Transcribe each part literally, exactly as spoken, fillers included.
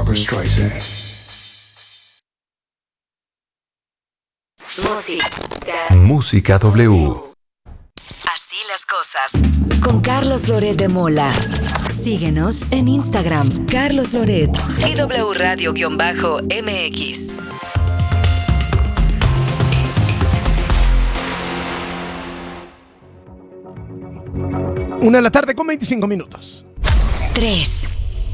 Barbra Streisand. Música. Música W. Así las cosas. Con Carlos Loret de Mola. Síguenos en Instagram, Carlos Loret y W Radio-M X. Una de la tarde con veinticinco minutos. tres.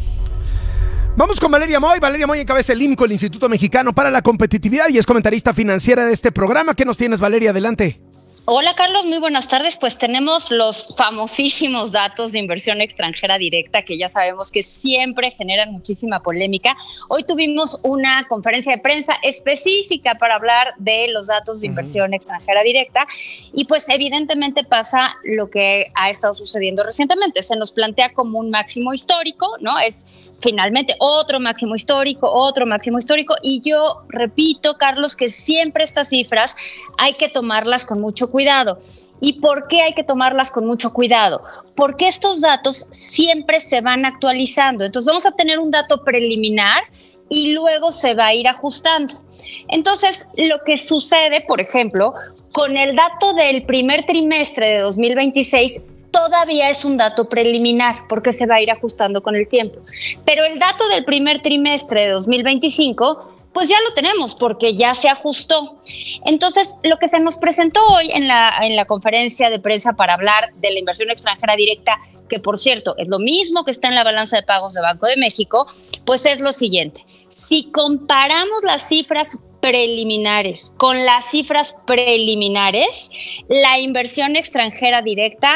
Vamos con Valeria Moy. Valeria Moy encabeza el I M C O, el Instituto Mexicano para la Competitividad, y es comentarista financiera de este programa. ¿Qué nos tienes, Valeria? Adelante. Hola Carlos, muy buenas tardes. Pues tenemos los famosísimos datos de inversión extranjera directa que ya sabemos que siempre generan muchísima polémica. Hoy tuvimos una conferencia de prensa específica para hablar de los datos de inversión uh-huh. extranjera directa y pues evidentemente pasa lo que ha estado sucediendo recientemente. Se nos plantea como un máximo histórico, ¿no? Es finalmente otro máximo histórico, otro máximo histórico y yo repito, Carlos, que siempre estas cifras hay que tomarlas con mucho cuidado. Cuidado. ¿Y por qué hay que tomarlas con mucho cuidado? Porque estos datos siempre se van actualizando. Entonces vamos a tener un dato preliminar y luego se va a ir ajustando. Entonces lo que sucede, por ejemplo, con el dato del primer trimestre de dos mil veintiséis, todavía es un dato preliminar porque se va a ir ajustando con el tiempo. Pero el dato del primer trimestre de dos mil veinticinco... pues ya lo tenemos porque ya se ajustó. Entonces, lo que se nos presentó hoy en la, en la conferencia de prensa para hablar de la inversión extranjera directa, que por cierto es lo mismo que está en la balanza de pagos de Banco de México, pues es lo siguiente. Si comparamos las cifras preliminares con las cifras preliminares, la inversión extranjera directa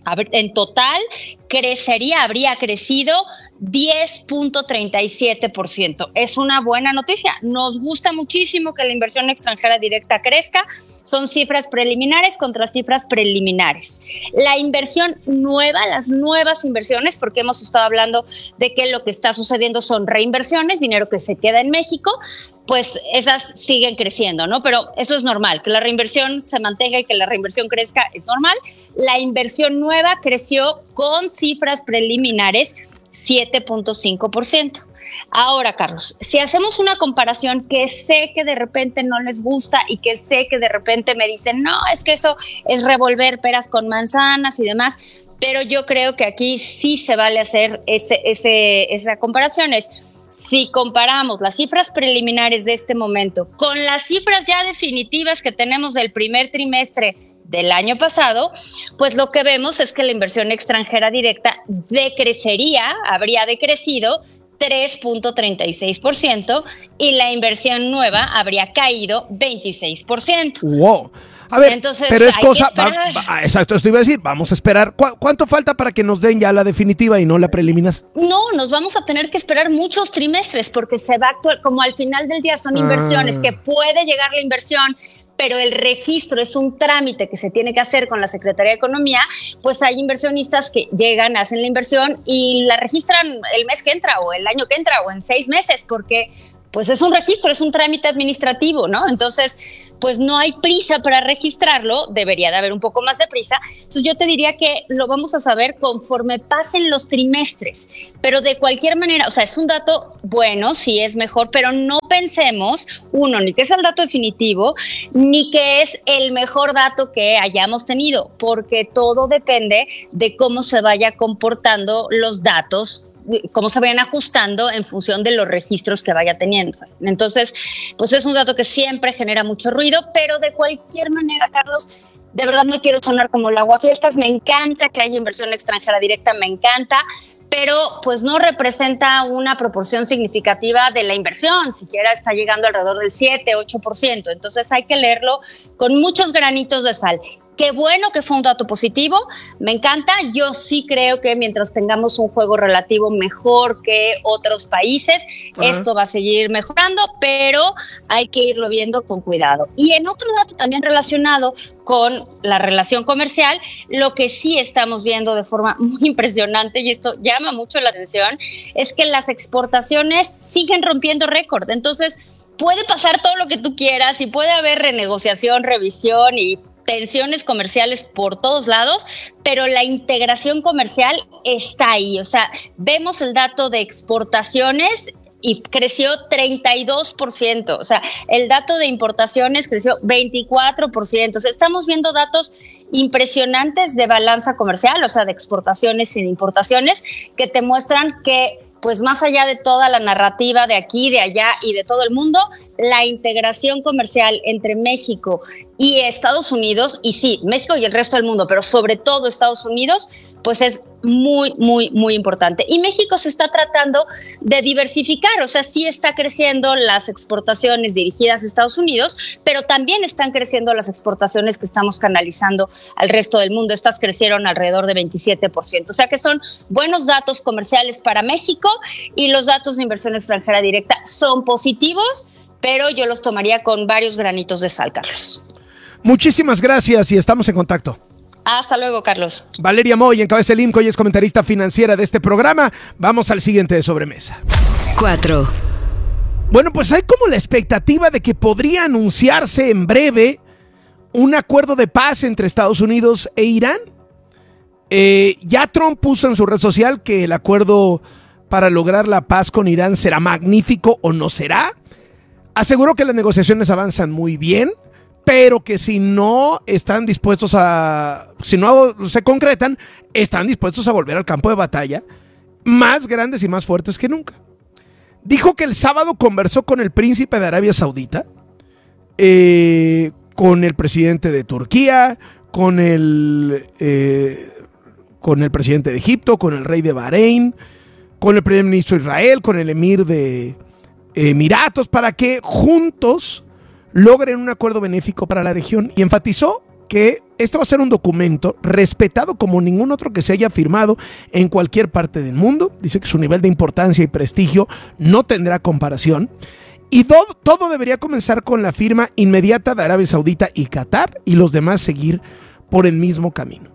en total crecería, habría crecido diez punto treinta y siete por ciento. Es una buena noticia. Nos gusta muchísimo que la inversión extranjera directa crezca. Son cifras preliminares contra cifras preliminares. La inversión nueva, las nuevas inversiones, porque hemos estado hablando de que lo que está sucediendo son reinversiones, dinero que se queda en México, pues esas siguen creciendo, ¿no? Pero eso es normal, que la reinversión se mantenga y que la reinversión crezca es normal. La inversión nueva creció con cifras preliminares siete punto cinco por ciento. Ahora, Carlos, si hacemos una comparación que sé que de repente no les gusta y que sé que de repente me dicen, no, es que eso es revolver peras con manzanas y demás, pero yo creo que aquí sí se vale hacer ese, ese, esa comparación. Es, si comparamos las cifras preliminares de este momento con las cifras ya definitivas que tenemos del primer trimestre del año pasado, pues lo que vemos es que la inversión extranjera directa decrecería, habría decrecido tres punto treinta y seis por ciento y la inversión nueva habría caído veintiséis por ciento. ¡Wow! A ver, entonces, pero es cosa... Va, va, exacto, esto iba a decir, vamos a esperar. ¿Cu- ¿Cuánto falta para que nos den ya la definitiva y no la preliminar? No, nos vamos a tener que esperar muchos trimestres porque se va a actuar, como al final del día son inversiones, ah. que puede llegar la inversión, pero el registro es un trámite que se tiene que hacer con la Secretaría de Economía, pues hay inversionistas que llegan, hacen la inversión y la registran el mes que entra o el año que entra o en seis meses porque pues es un registro, es un trámite administrativo, ¿no? Entonces, pues no hay prisa para registrarlo, debería de haber un poco más de prisa. Entonces yo te diría que lo vamos a saber conforme pasen los trimestres, pero de cualquier manera, o sea, es un dato bueno, sí es mejor, pero no pensemos, uno, ni que es el dato definitivo, ni que es el mejor dato que hayamos tenido, porque todo depende de cómo se vaya comportando los datos, cómo se vayan ajustando en función de los registros que vaya teniendo. Entonces, pues es un dato que siempre genera mucho ruido, pero de cualquier manera, Carlos, de verdad no quiero sonar como el aguafiestas, me encanta que haya inversión extranjera directa, me encanta, pero pues no representa una proporción significativa de la inversión, siquiera está llegando alrededor del siete, ocho por ciento, entonces hay que leerlo con muchos granitos de sal. Qué bueno que fue un dato positivo, me encanta. Yo sí creo que mientras tengamos un juego relativo mejor que otros países, uh-huh. esto va a seguir mejorando, pero hay que irlo viendo con cuidado. Y en otro dato también relacionado con la relación comercial, lo que sí estamos viendo de forma muy impresionante, y esto llama mucho la atención, es que las exportaciones siguen rompiendo récord. Entonces, puede pasar todo lo que tú quieras y puede haber renegociación, revisión y tensiones comerciales por todos lados, pero la integración comercial está ahí. O sea, vemos el dato de exportaciones y creció treinta y dos por ciento. O sea, el dato de importaciones creció veinticuatro por ciento. O sea, estamos viendo datos impresionantes de balanza comercial, o sea, de exportaciones y de importaciones, que te muestran que, pues más allá de toda la narrativa de aquí, de allá y de todo el mundo, la integración comercial entre México y Estados Unidos, y sí, México y el resto del mundo, pero sobre todo Estados Unidos, pues es muy, muy, muy importante. Y México se está tratando de diversificar, o sea, sí está creciendo las exportaciones dirigidas a Estados Unidos, pero también están creciendo las exportaciones que estamos canalizando al resto del mundo. Estas crecieron alrededor de veintisiete por ciento. O sea que son buenos datos comerciales para México y los datos de inversión extranjera directa son positivos, pero yo los tomaría con varios granitos de sal, Carlos. Muchísimas gracias y estamos en contacto. Hasta luego, Carlos. Valeria Moy encabeza el IMCO y es comentarista financiera de este programa. Vamos al siguiente de sobremesa. cuatro. Bueno, pues hay como la expectativa de que podría anunciarse en breve un acuerdo de paz entre Estados Unidos e Irán. Eh, ya Trump puso en su red social que el acuerdo para lograr la paz con Irán será magnífico o no será. Aseguró que las negociaciones avanzan muy bien, pero que si no están dispuestos a, si no se concretan, están dispuestos a volver al campo de batalla más grandes y más fuertes que nunca. Dijo que el sábado conversó con el príncipe de Arabia Saudita, eh, con el presidente de Turquía, con el, eh, con el presidente de Egipto, con el rey de Bahrein, con el primer ministro de Israel, con el emir de Emiratos, para que juntos logren un acuerdo benéfico para la región, y enfatizó que este va a ser un documento respetado como ningún otro que se haya firmado en cualquier parte del mundo. Dice que su nivel de importancia y prestigio no tendrá comparación, y todo, todo debería comenzar con la firma inmediata de Arabia Saudita y Qatar, y los demás seguir por el mismo camino.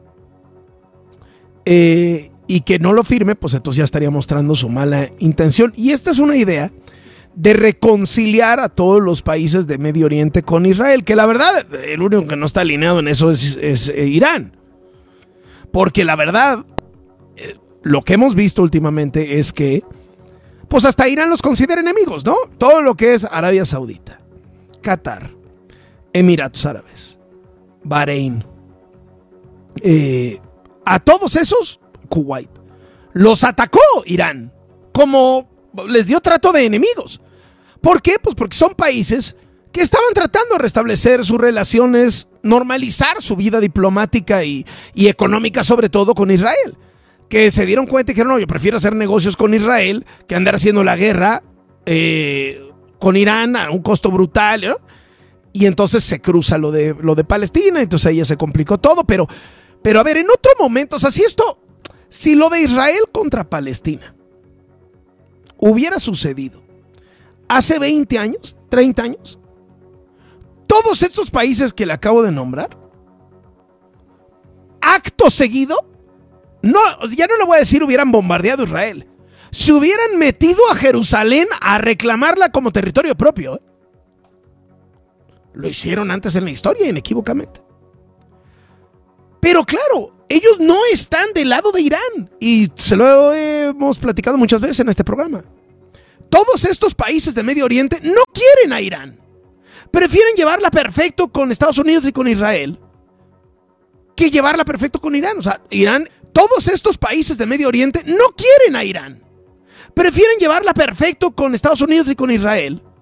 Eh, y que no lo firme, pues entonces ya estaría mostrando su mala intención, y esta es una idea de reconciliar a todos los países de Medio Oriente con Israel, que la verdad, el único que no está alineado en eso es, es eh, Irán. Porque la verdad, eh, lo que hemos visto últimamente es que, pues hasta Irán los considera enemigos, ¿no? Todo lo que es Arabia Saudita, Qatar, Emiratos Árabes, Bahrein, eh, a todos esos, Kuwait, los atacó Irán, como les dio trato de enemigos. ¿Por qué? Pues porque son países que estaban tratando de restablecer sus relaciones, normalizar su vida diplomática y, y económica, sobre todo con Israel. Que se dieron cuenta y dijeron, no, yo prefiero hacer negocios con Israel que andar haciendo la guerra eh, con Irán a un costo brutal, ¿no? Y entonces se cruza lo de, lo de Palestina, entonces ahí ya se complicó todo. Pero, pero a ver, en otro momento, o sea, si esto, si lo de Israel contra Palestina hubiera sucedido hace veinte años, treinta años, todos estos países que le acabo de nombrar, acto seguido, no, ya no le voy a decir hubieran bombardeado Israel, se hubieran metido a Jerusalén a reclamarla como territorio propio. ¿eh? Lo hicieron antes en la historia, inequívocamente. Pero claro, ellos no están del lado de Irán, y se lo hemos platicado muchas veces en este programa. Todos estos países de Medio Oriente no quieren a Irán. Prefieren llevarla perfecto con Estados Unidos y con Israel que llevarla perfecto con Irán. O sea, Irán, todos estos países de Medio Oriente no quieren a Irán. Prefieren llevarla perfecto con Estados Unidos y con Israel